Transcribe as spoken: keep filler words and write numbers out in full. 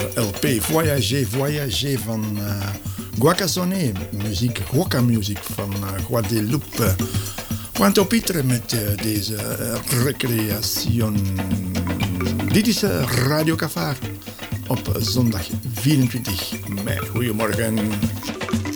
L P Voyager, Voyager van uh, Guacasoné, muziek, Guaca muziek van uh, Guadeloupe. Quanto Pieter met uh, deze uh, recreation. Dit is uh, Radio Cafar op zondag vierentwintig mei. Goedemorgen.